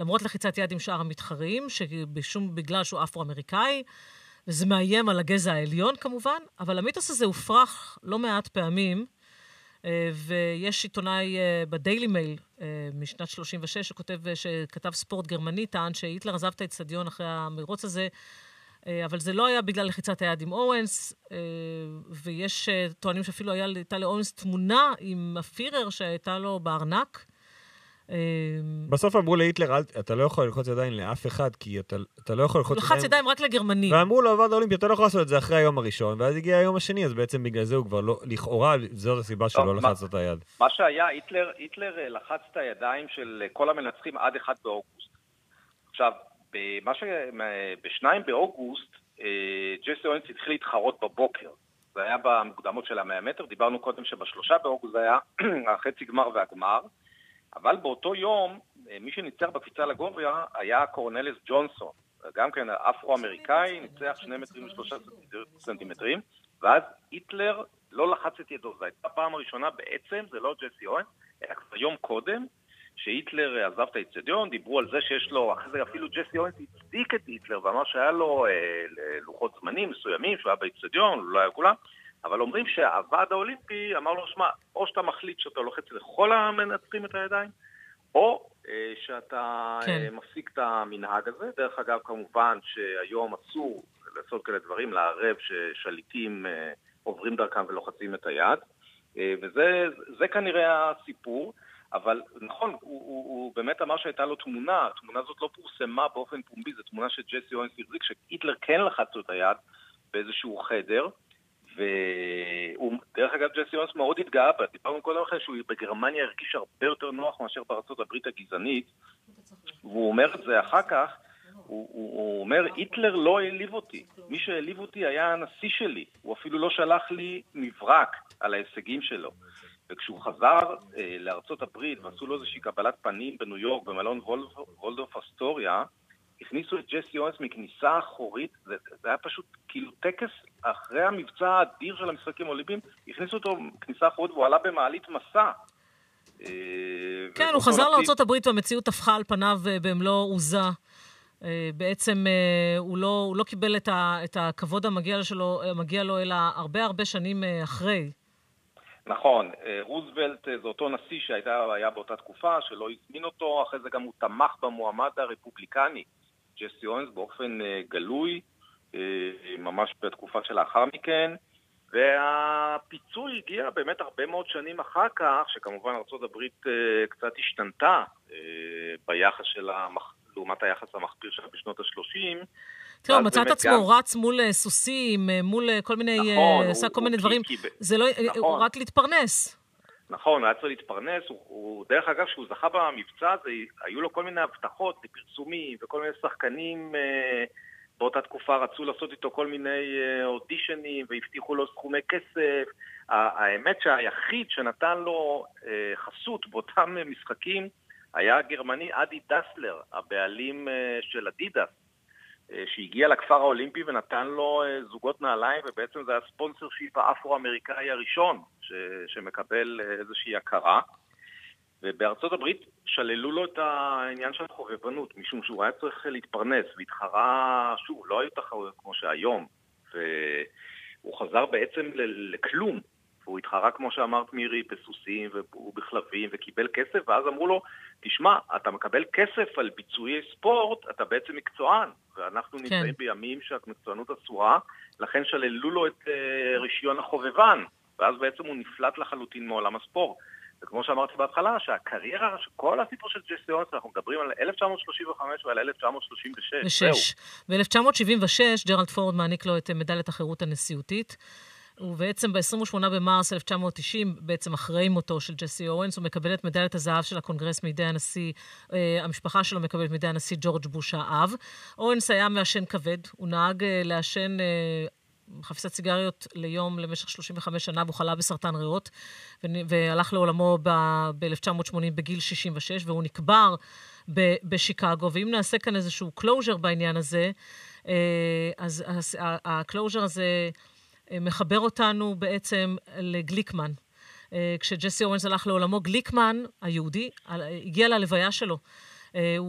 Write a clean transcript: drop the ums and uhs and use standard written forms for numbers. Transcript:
למרות לחיצת יד עם שאר המתחרים, בגלל שהוא אפרו-אמריקאי, וזה מאיים על הגזע העליון כמובן, אבל המיתוס הזה הופרך לא מעט פעמים, ויש עיתונאי בדיילי מייל משנת 36 שכתב ספורט גרמני, טען שהיטלר עזב את האצטדיון אחרי המרוץ הזה, אבל זה לא היה בגלל לחיצת היד עם אורנס, ויש טוענים שאפילו הייתה לאורנס תמונה עם הפירר שהייתה לו בארנק. בסוף אמרו להיטלר, אתה לא יכול ללחוץ ידיים לאף אחד, כי אתה לא יכול ללחוץ ידיים... לחץ ידיים רק לגרמנים. ואמרו לו, הוועד האולימפי, אתה לא יכול לעשות את זה אחרי היום הראשון, ואז הגיע היום השני, אז בעצם בגלל זה הוא כבר לא, לכאורה, זאת הסיבה שלא לחץ את היד. מה שהיה, היטלר לחץ את הידיים של כל המנצחים עד 1 באוגוסט. עכשיו, ב2 באוגוסט, ג'סי אוינס התחיל להתחרות בבוקר. זה היה במוקדמות של 100 מטר, דיברנו קודם ב3 באוגוסט זה היה החצי גמר והגמר, אבל באותו יום, מי שניצח בקפיצה לגובה היה קורנליס ג'ונסון, גם כן אפרו-אמריקאי, ניצח 2 מטרים ו3 סנטימטרים, ואז היטלר לא לחץ את ידו. זו הייתה הפעם הראשונה בעצם, זה לא ג'סי אוינס, היה כבר יום קודם, שהיטלר עזב את האצטדיון, דיברו על זה שיש לו, אחרי זה אפילו ג'סי אוינס הצדיק את היטלר, ואמר שהיה לו לוחות זמנים מסוימים, שהוא היה באצטדיון, הוא לא היה כולם, אבל אומרים שהוועד האולימפי אמר לו, שמע, או שאתה מחליט שאתה לוחץ לכל המנצחים את הידיים, או שאתה מפסיק את המנהג הזה. דרך אגב, כמובן שהיום אסור לעשות כאלה דברים, לערב ששליטים עוברים דרכם ולוחצים את היד, וזה כנראה הסיפור. אבל נכון, הוא באמת אמר שהייתה לו תמונה, התמונה הזאת לא פורסמה באופן פומבי, זו תמונה שג'סי אוינס החזיק, שהיטלר כן לחץ לו את היד באיזשהו חדר, ודרך אגב ג'סי אוינס מאוד התגאה בה, דיברנו קודם לכן שהוא בגרמניה הרגיש הרבה יותר נוח מאשר בארצות הברית הגזענית, והוא אומר את זה אחר כך, הוא אומר, היטלר לא העליב אותי, מי שהעליב אותי היה הנשיא שלי, הוא אפילו לא שלח לי מברק על ההישגים שלו. וכשהוא חזר לארצות הברית ועשו לו איזושהי קבלת פנים בניו יורק, במלון וולדורף אסטוריה, הכניסו את ג'סי אוינס מכניסה אחורית, זה היה פשוט כאילו טקס אחרי המבצע האדיר של המשחקים האולימפיים, הכניסו אותו מכניסה אחורית והוא עלה במעלית מסע. כן, הוא חזר לארצות הברית והמציאות הפכה על פניו במלוא עוזה. בעצם הוא לא קיבל את הכבוד המגיע לו אלא הרבה שנים אחרי. נכון, רוזוולט זה אותו נשיא שהיה באותה תקופה, שלא הזמין אותו, אחרי זה גם הוא תמך במועמד הרפובליקני, ג'סי אוינס, באופן גלוי, ממש בתקופה שלאחר מכן, והפיצוי הגיע באמת הרבה מאוד שנים אחר כך, שכמובן ארצות הברית קצת השתנתה ביחס שלה, לעומת היחס המחפיר שלה בשנות ה-30, תראו, מצאת עצמו רץ מול סוסים, מול כל מיני, עשה כל מיני דברים, זה לא, הוא רק להתפרנס. נכון, הוא היה צריך להתפרנס, דרך אגב, שהוא זכה במבצע הזה, היו לו כל מיני הבטחות לפרסומים, וכל מיני שחקנים באותה תקופה רצו לעשות איתו כל מיני אודישנים, והבטיחו לו סכומי כסף. האמת שהיחיד שנתן לו חסות באותם משחקים, היה הגרמני אדי דסלר, הבעלים של אדידס, שהגיע לכפר האולימפי ונתן לו זוגות נעליים, ובעצם זה היה ספונסר שיפ האפרו-אמריקאי הראשון שמקבל איזושהי הכרה. ובארצות הברית שללו לו את העניין של חובבנות, משום שהוא היה צריך להתפרנס, והתחרה, שוב, לא היו תחרויות כמו שהיום, והוא חזר בעצם לכלום. הוא התחרה, כמו שאמרת מירי, בסוסים ובכלבים, וקיבל כסף, ואז אמרו לו, תשמע, אתה מקבל כסף על ביצועי ספורט, אתה בעצם מקצוען, ואנחנו נמצאים בימים שהמקצוענות אסורה, לכן שללו לו את רישיון החובבן, ואז בעצם הוא נפלט לחלוטין מעולם הספורט. וכמו שאמרתי בהתחלה, שהקריירה, כל הסיפור של ג'סי אוינס, אנחנו מדברים על 1935 ועל 1936. ב-1976, ג'רלד פורד מעניק לו את מדליית החירות הנשיאותית, ובעצם ב-28 במרס 1990, בעצם אחרי מותו של ג'סי אוינס, הוא מקבל את מדליית הזהב של הקונגרס מידי הנשיא, המשפחה שלו מקבלת מידי הנשיא ג'ורג' בוש האב. אוינס היה מעשן כבד, הוא נהג לעשן חפיסת סיגריות ליום למשך 35 שנה, והוא חלה בסרטן ריאות, והלך לעולמו ב-1980 בגיל 66, והוא נקבר בשיקגו, ואם נעשה כאן איזשהו קלוז'ר בעניין הזה, אז הקלוז'ר הזה מחבר אותנו בעצם לגליקמן. כשג'סי אורנס הלך לעולמו, גליקמן, היהודי, הגיע ללוויה שלו.